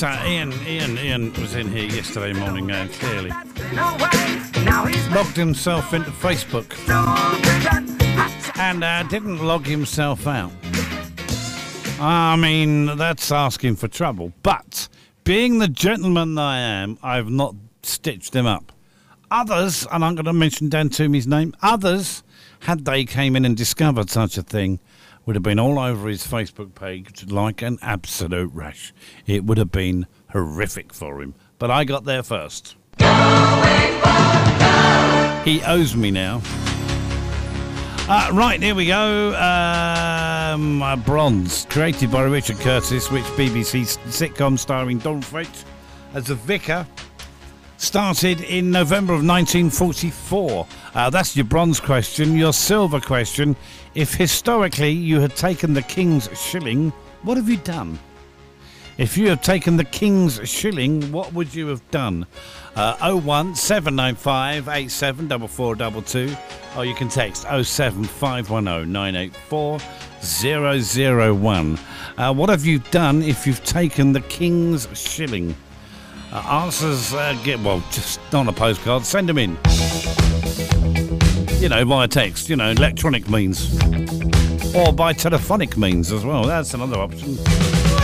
Ian was in here yesterday morning, clearly. Logged himself into Facebook and didn't log himself out. I mean, that's asking for trouble. But, being the gentleman I am, I've not stitched him up. Others, and I'm going to mention Dan Toomey's name, others, had they came in and discovered such a thing, would have been all over his Facebook page like an absolute rash. It would have been horrific for him. But I got there first. He owes me now. Right, here we go. Bronze, created by Richard Curtis, which BBC sitcom starring Don French as a vicar. Started in November of 1944. That's your bronze question. Your silver question. If historically you had taken the King's shilling, what have you done? If you have taken the King's shilling, what would you have done? 01795 874422, or you can text 07510 984 001. What have you done if you've taken the King's shilling? Answers, just on a postcard, send them in. Via text, electronic means. Or by telephonic means as well, that's another option.